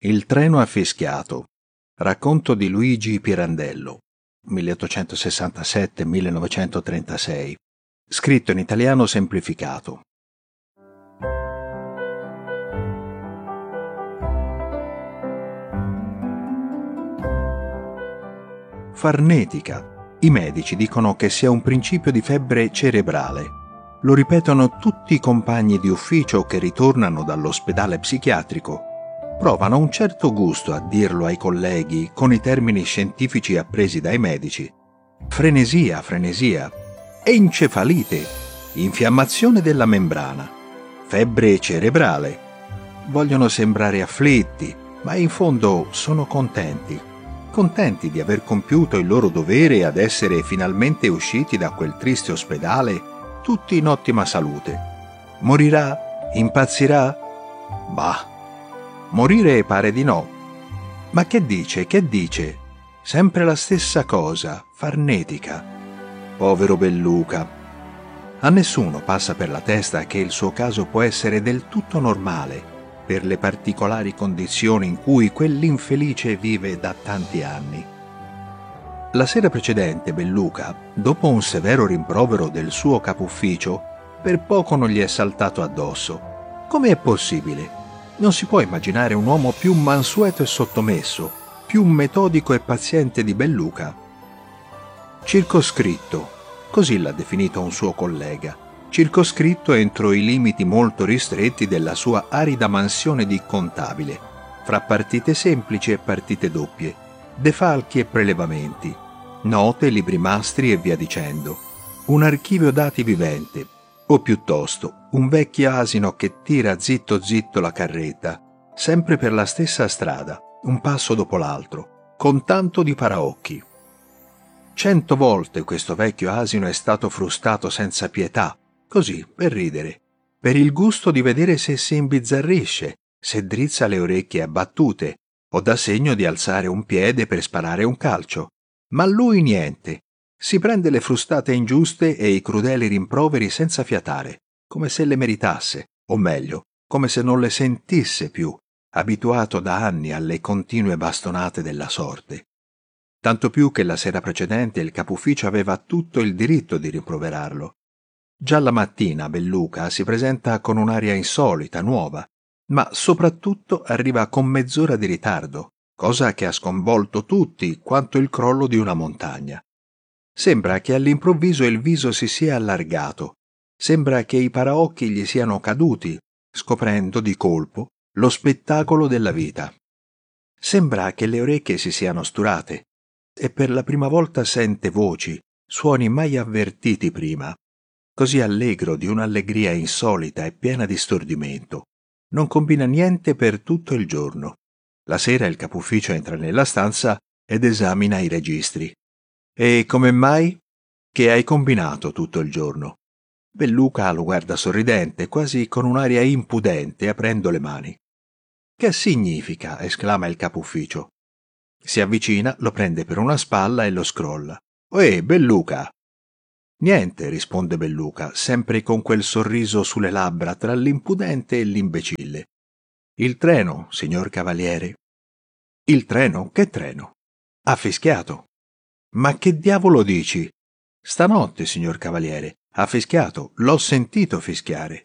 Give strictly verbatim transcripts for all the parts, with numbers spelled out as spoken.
Il treno ha fischiato. Racconto di Luigi Pirandello, milleottocentosessantasette millenovecentotrentasei. Scritto in italiano semplificato. Farnetica. I medici dicono che sia un principio di febbre cerebrale. Lo ripetono tutti i compagni di ufficio che ritornano dall'ospedale psichiatrico. Provano un certo gusto a dirlo ai colleghi con i termini scientifici appresi dai medici. Frenesia, frenesia, encefalite, infiammazione della membrana, febbre cerebrale. Vogliono sembrare afflitti, ma in fondo sono contenti. Contenti di aver compiuto il loro dovere e ad essere finalmente usciti da quel triste ospedale, tutti in ottima salute. Morirà? Impazzirà? Bah! Morire pare di no. Ma che dice, che dice? Sempre la stessa cosa, farnetica. Povero Belluca. A nessuno passa per la testa che il suo caso può essere del tutto normale per le particolari condizioni in cui quell'infelice vive da tanti anni. La sera precedente Belluca, dopo un severo rimprovero del suo capufficio, per poco non gli è saltato addosso. Come è possibile? Non si può immaginare un uomo più mansueto e sottomesso, più metodico e paziente di Belluca. Circoscritto, così l'ha definito un suo collega, circoscritto entro i limiti molto ristretti della sua arida mansione di contabile, fra partite semplici e partite doppie, defalchi e prelevamenti, note, libri mastri e via dicendo, un archivio dati vivente, o piuttosto un vecchio asino che tira zitto zitto la carretta, sempre per la stessa strada, un passo dopo l'altro, con tanto di paraocchi. Cento volte questo vecchio asino è stato frustato senza pietà, così, per ridere, per il gusto di vedere se si imbizzarrisce, se drizza le orecchie abbattute, o dà segno di alzare un piede per sparare un calcio. Ma lui niente. Si prende le frustate ingiuste e i crudeli rimproveri senza fiatare, come se le meritasse, o meglio, come se non le sentisse più, abituato da anni alle continue bastonate della sorte. Tanto più che la sera precedente il capufficio aveva tutto il diritto di rimproverarlo. Già la mattina Belluca si presenta con un'aria insolita, nuova, ma soprattutto arriva con mezz'ora di ritardo, cosa che ha sconvolto tutti quanto il crollo di una montagna. Sembra che all'improvviso il viso si sia allargato, sembra che i paraocchi gli siano caduti, scoprendo di colpo lo spettacolo della vita. Sembra che le orecchie si siano sturate e per la prima volta sente voci, suoni mai avvertiti prima, così allegro di un'allegria insolita e piena di stordimento. Non combina niente per tutto il giorno. La sera il capufficio entra nella stanza ed esamina i registri. E come mai? Che hai combinato tutto il giorno? Belluca lo guarda sorridente, quasi con un'aria impudente, aprendo le mani. Che significa? Esclama il capufficio. Si avvicina, lo prende per una spalla e lo scrolla. Oè, Belluca! Niente, risponde Belluca, sempre con quel sorriso sulle labbra tra l'impudente e l'imbecille. Il treno, signor Cavaliere. Il treno? Che treno? Ha fischiato. Ma che diavolo dici? Stanotte, signor Cavaliere, ha fischiato, l'ho sentito fischiare.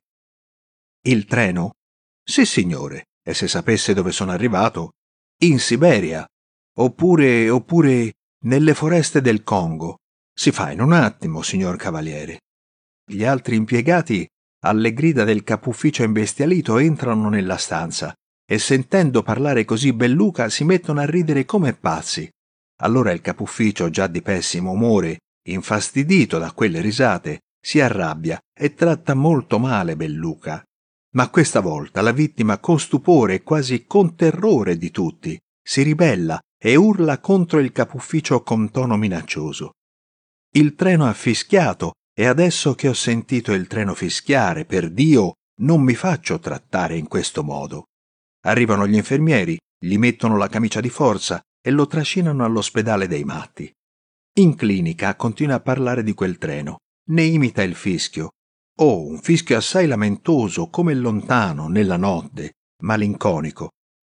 Il treno? Sì, signore, e se sapesse dove sono arrivato? In Siberia, oppure, oppure nelle foreste del Congo. Si fa in un attimo, signor Cavaliere. Gli altri impiegati, alle grida del capufficio imbestialito, entrano nella stanza e sentendo parlare così Belluca si mettono a ridere come pazzi. Allora il capufficio, già di pessimo umore, infastidito da quelle risate, si arrabbia e tratta molto male Belluca. Ma questa volta la vittima, con stupore e quasi con terrore di tutti, si ribella e urla contro il capufficio con tono minaccioso. Il treno ha fischiato e adesso che ho sentito il treno fischiare, per Dio, non mi faccio trattare in questo modo. Arrivano gli infermieri, gli mettono la camicia di forza e lo trascinano all'ospedale dei matti. In clinica continua a parlare di quel treno, ne imita il fischio. Oh, un fischio assai lamentoso, come lontano, nella notte, malinconico,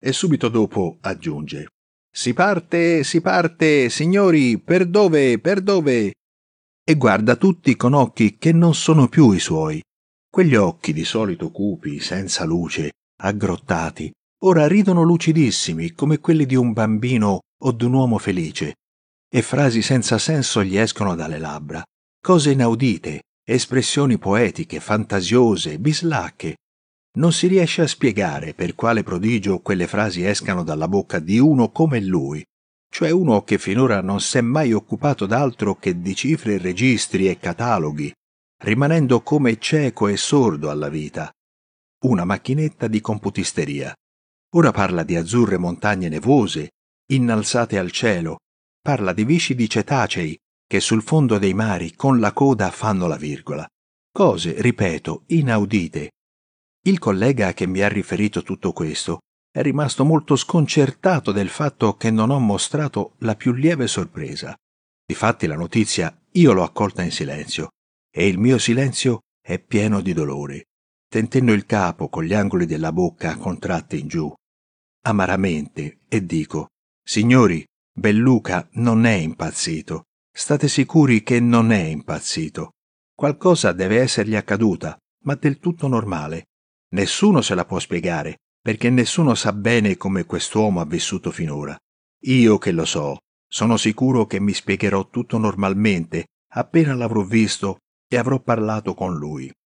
e subito dopo aggiunge: «Si parte, si parte, signori, per dove, per dove?» E guarda tutti con occhi che non sono più i suoi. Quegli occhi di solito cupi, senza luce, aggrottati, ora ridono lucidissimi come quelli di un bambino o d'un uomo felice, e frasi senza senso gli escono dalle labbra, cose inaudite, espressioni poetiche, fantasiose, bislacche. Non si riesce a spiegare per quale prodigio quelle frasi escano dalla bocca di uno come lui, cioè uno che finora non s'è mai occupato d'altro che di cifre, registri e cataloghi, rimanendo come cieco e sordo alla vita. Una macchinetta di computisteria. Ora parla di azzurre montagne nevose, innalzate al cielo, parla di viscidi cetacei che sul fondo dei mari con la coda fanno la virgola. Cose, ripeto, inaudite. Il collega che mi ha riferito tutto questo è rimasto molto sconcertato del fatto che non ho mostrato la più lieve sorpresa. Difatti la notizia io l'ho accolta in silenzio, e il mio silenzio è pieno di dolore, tentendo il capo con gli angoli della bocca contratti in giù, amaramente, e dico: «Signori, Belluca non è impazzito. State sicuri che non è impazzito. Qualcosa deve essergli accaduta, ma del tutto normale. Nessuno se la può spiegare, perché nessuno sa bene come quest'uomo ha vissuto finora. Io che lo so, sono sicuro che mi spiegherò tutto normalmente appena l'avrò visto e avrò parlato con lui».